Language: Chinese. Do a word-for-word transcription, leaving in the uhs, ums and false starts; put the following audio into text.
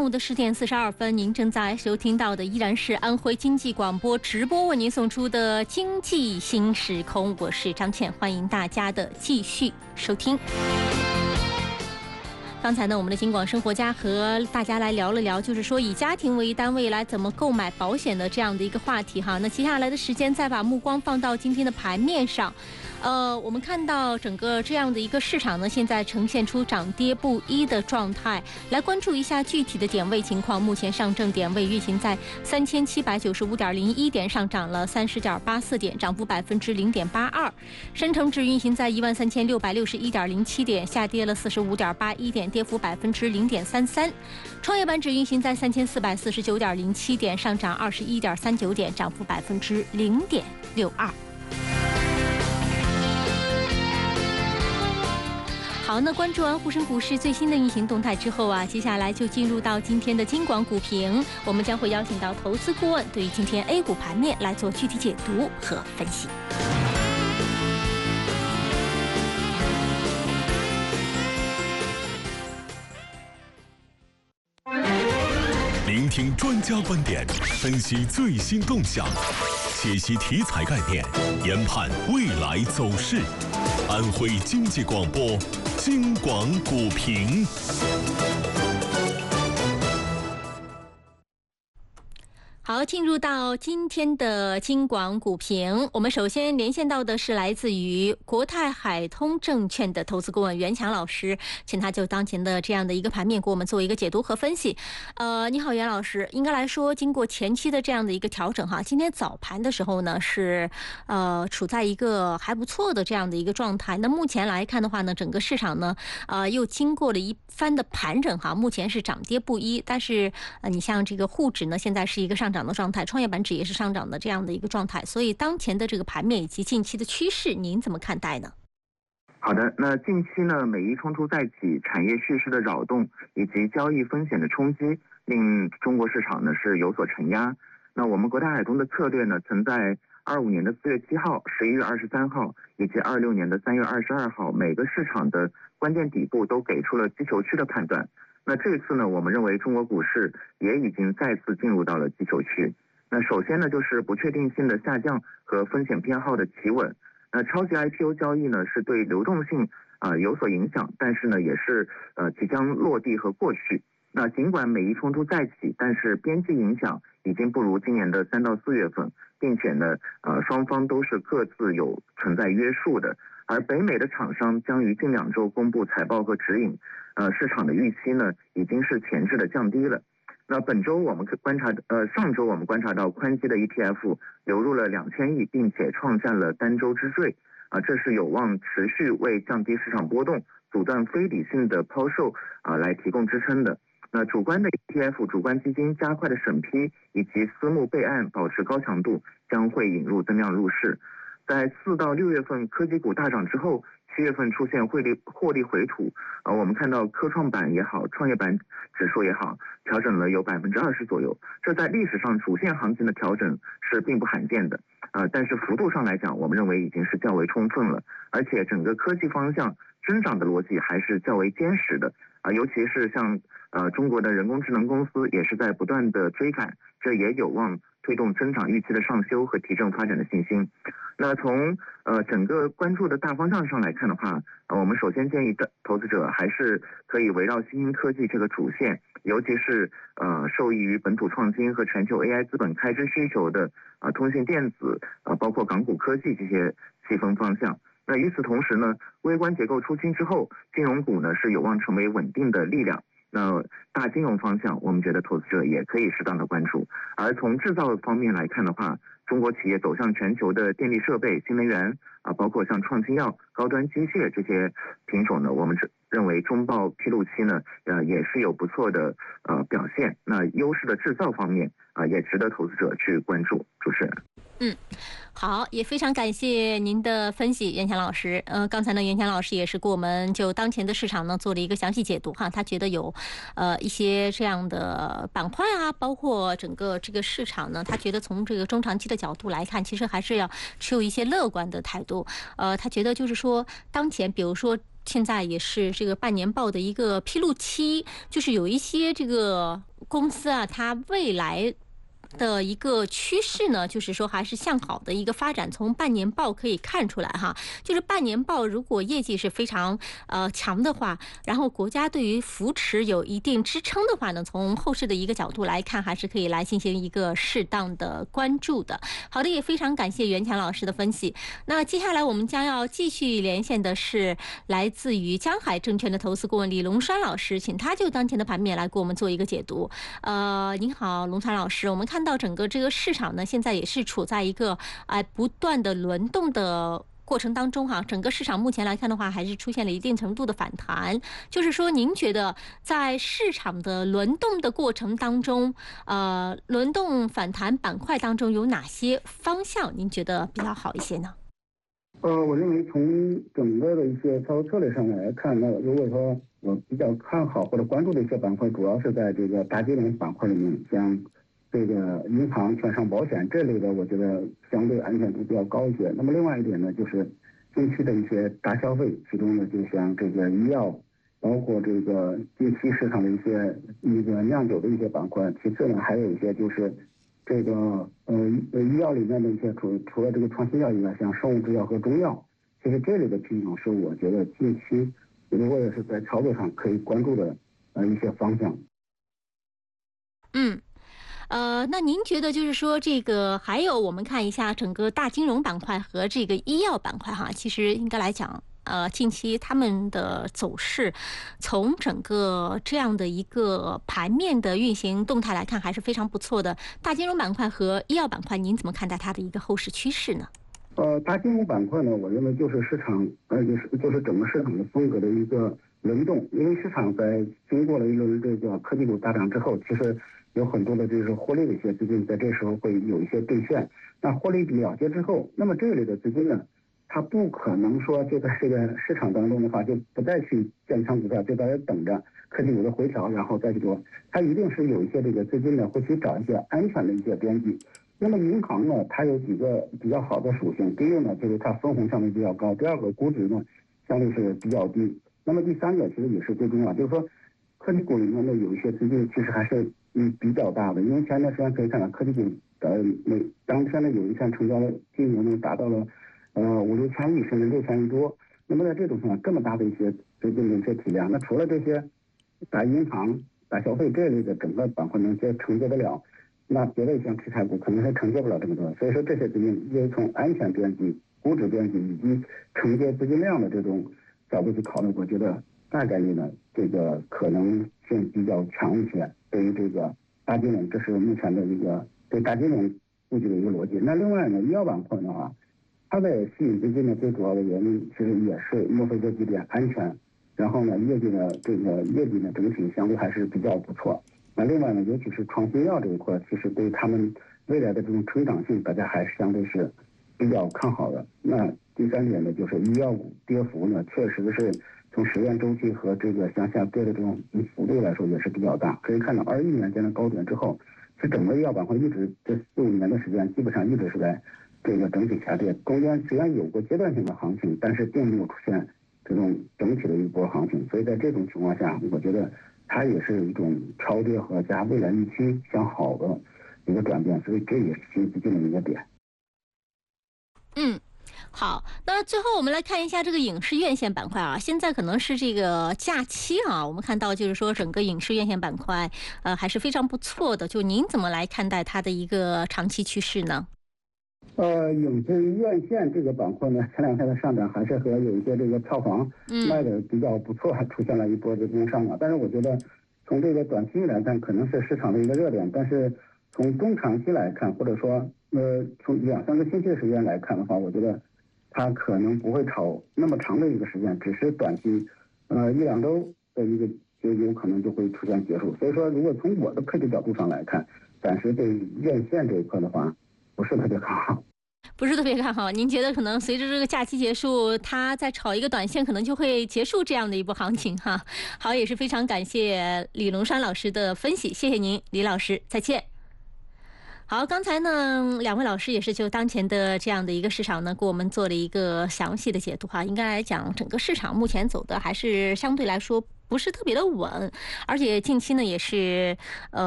午的十点四十二分，您正在收听到的依然是安徽经济广播直播为您送出的经济新时空，我是张倩，欢迎大家的继续收听。刚才呢，我们的京广生活家和大家来聊了聊，就是说以家庭为单位来怎么购买保险的这样的一个话题哈。那接下来的时间，再把目光放到今天的盘面上。呃，我们看到整个这样的一个市场呢，现在呈现出涨跌不一的状态。来关注一下具体的点位情况。目前上证点位运行在三千七百九十五点零一点，上涨了三十点八四点，涨幅百分之零点八二。深成指运行在一万三千六百六十一点零七点，下跌了四十五点八一点，跌幅百分之零点三三。创业板指运行在三千四百四十九点零七点，上涨二十一点三九点，涨幅百分之零点六二。好，那关注完沪深股市最新的运行动态之后啊，接下来就进入到今天的京广股评，我们将会邀请到投资顾问对于今天 A 股盘面来做具体解读和分析。 聆听专家观点，分析最新动向，解析题材概念，研判未来走势。安徽经济广播京广股评。 好，进入到今天的京广股评，我们首先连线到的是来自于国泰海通证券的投资顾问袁强老师，请他就当前的这样的一个盘面给我们做一个解读和分析。呃，你好，袁老师。应该来说，经过前期的这样的一个调整哈，今天早盘的时候呢是呃处在一个还不错的这样的一个状态。那目前来看的话呢，整个市场呢呃又经过了一番的盘整哈，目前是涨跌不一，但是呃你像这个沪指呢，现在是一个上涨的状态，创业板指也是上涨的这样的一个状态，所以当前的这个盘面以及近期的趋势，您怎么看待呢？ 好的，那近期呢，美伊冲突再起，产业叙事的扰动以及交易风险的冲击，令中国市场呢是有所承压。那我们国泰海通的策略呢，曾在二五年的四月七号、十一月二十三号以及二六年的三月二十二号，每个市场的关键底部都给出了击球区的判断。那这次呢，我们认为中国股市也已经再次进入到了击球区。那首先呢，就是不确定性的下降和风险偏好的企稳。那超级 I P O 交易呢，是对流动性啊、呃、有所影响，但是呢，也是呃即将落地和过去。那尽管美伊冲突再起，但是边际影响已经不如今年的三到四月份，并且呢，呃双方都是各自有存在约束的。而北美的厂商将于近两周公布财报和指引，呃市场的预期呢已经是前置的降低了。那本周我们观察，呃，上周我们观察到宽基的 E T F 流入了两千亿，并且创下了单周之最，啊，这是有望持续为降低市场波动、阻断非理性的抛售啊来提供支撑的。那主观的 E T F 主观基金加快的审批以及私募备案保持高强度，将会引入增量入市。在四到六月份科技股大涨之后，七月份出现汇利获利回吐，呃，我们看到科创板也好，创业板指数也好，调整了有百分之二十左右，这在历史上主线行情的调整是并不罕见的，呃，但是幅度上来讲，我们认为已经是较为充分了，而且整个科技方向增长的逻辑还是较为坚实的，啊、呃，尤其是像呃中国的人工智能公司也是在不断的追赶，这也有望推动增长预期的上修和提振发展的信心。那从呃整个关注的大方向上来看的话，呃，我们首先建议的投资者还是可以围绕新兴科技这个主线，尤其是呃受益于本土创新和全球 A I 资本开支需求的啊、呃、通信电子啊、呃、包括港股科技这些细分方向。那与此同时呢，微观结构出清之后，金融股呢是有望成为稳定的力量。那大金融方向，我们觉得投资者也可以适当的关注。而从制造方面来看的话，中国企业走向全球的电力设备、新能源啊，包括像创新药、高端机械这些品种呢，我们认为中报披露期呢，呃，也是有不错的呃表现。那优势的制造方面啊、呃，也值得投资者去关注。主持人。 嗯，好，也非常感谢您的分析，袁强老师。呃，刚才呢，袁强老师也是给我们就当前的市场呢做了一个详细解读哈。他觉得有，呃，一些这样的板块啊，包括整个这个市场呢，他觉得从这个中长期的角度来看，其实还是要持有一些乐观的态度。呃，他觉得就是说，当前比如说。现在也是这个半年报的一个披露期，就是有一些这个公司啊，它未来的一个趋势呢，就是说还是向好的一个发展，从半年报可以看出来哈。就是半年报如果业绩是非常呃强的话，然后国家对于扶持有一定支撑的话呢，从后市的一个角度来看，还是可以来进行一个适当的关注的。好的，也非常感谢袁强老师的分析。那接下来我们将要继续连线的是来自于江海证券的投资顾问李龙川老师，请他就当前的盘面来给我们做一个解读。呃，您好，龙川老师，我们看到整个这个市场呢，现在也是处在一个哎、呃、不断的轮动的过程当中哈，整个市场目前来看的话，还是出现了一定程度的反弹。就是说，您觉得在市场的轮动的过程当中，呃，轮动反弹板块当中有哪些方向您觉得比较好一些呢？ 呃，我认为从整个的一些操作策略上来看，那如果说我比较看好或者关注的一些板块，主要是在这个大金融板块里面，像这个银行、券商、保险这类的，我觉得相对安全度比较高一些。那么另外一点呢，就是近期的一些大消费，其中呢，就像这个医药，包括这个近期市场的一些那个酿酒的一些板块。其次呢，还有一些就是这个呃医药里面的一些除除了这个创新药以外，像生物制药和中药，其实这类的品种是我觉得近期如果也是在操作上可以关注的呃一些方向。 嗯。呃，那您觉得就是说，这个还有我们看一下整个大金融板块和这个医药板块哈，其实应该来讲，呃，近期他们的走势，从整个这样的一个盘面的运行动态来看，还是非常不错的。大金融板块和医药板块，您怎么看待它的一个后市趋势呢？ 呃，大金融板块呢，我认为就是市场，呃，就是就是整个市场的风格的一个轮动，因为市场在经过了一轮这个科技股大涨之后，其实有很多的就是获利的一些资金在这时候会有一些兑现，那获利了结之后，那么这类的资金呢，它不可能说就在这个市场当中的话就不再去建仓股票，就在这等着科技股的回调，然后再去做，它一定是有一些这个资金呢会去找一些安全的一些边际。那么银行呢，它有几个比较好的属性，第一个呢就是它分红相对比较高，第二个估值呢相对是比较低，那么第三个其实也是最重要，就是说科技股里面呢有一些资金其实还是嗯比较大的，因为前段时间可以看到科技股的每当天呢有一项成交的金额呢达到了呃五六千亿甚至六千亿多，那么在这种情况这么大的一些资金的一些体量，那除了这些大银行、大消费这类的整个板块能接承接得了，那别的一些题材股可能是承接不了这么多，所以说这些资金因为从安全边际、估值边际以及承接资金量的这种角度去考虑，我觉得大概率呢，这个可能性比较强一些。对于这个大金融，这是目前的一个对大金融布局的一个逻辑。那另外呢，医药板块的话，它的吸引资金的最主要的原因其实也是墨菲定律安全，然后呢，业绩呢这个业绩呢整体相对还是比较不错。那另外呢，尤其是创新药这一块，其实对他们未来的这种成长性，大家还是相对是比较看好的。那第三点呢，就是医药股跌幅呢，确实是从实验周期和这个向下跌的这种幅度来说也是比较大。可以看到，二一年见了高点之后，是整个医药板块一直这四五年的时间，基本上一直是在这个整体下跌。中间虽然有过阶段性的行情，但是并没有出现这种整体的一波行情。所以在这种情况下，我觉得它也是一种超跌和加未来预期向好的一个转变，所以这也是新资金的一个点。 嗯，好，那最后我们来看一下这个影视院线板块啊，现在可能是这个假期啊，我们看到就是说整个影视院线板块呃还是非常不错的，就您怎么来看待它的一个长期趋势呢？ 呃，影视院线这个板块呢，前两天的上涨还是和有一些这个票房卖的比较不错，还出现了一波这种上涨。但是我觉得从这个短期来看，可能是市场的一个热点，但是从中长期来看，或者说呃从两三个星期的时间来看的话，我觉得它可能不会炒那么长的一个时间，只是短期呃一两周的一个就有可能就会出现结束。所以说，如果从我的配置角度上来看，暂时对院线这一块的话，不是特别看好。 不是特别看好。您觉得可能随着这个假期结束，它再炒一个短线，可能就会结束这样的一波行情哈。好，也是非常感谢李龙山老师的分析，谢谢您，李老师，再见。好，刚才呢，两位老师也是就当前的这样的一个市场呢，给我们做了一个详细的解读哈。应该来讲，整个市场目前走的还是相对来说不是特别的稳，而且近期呢也是呃。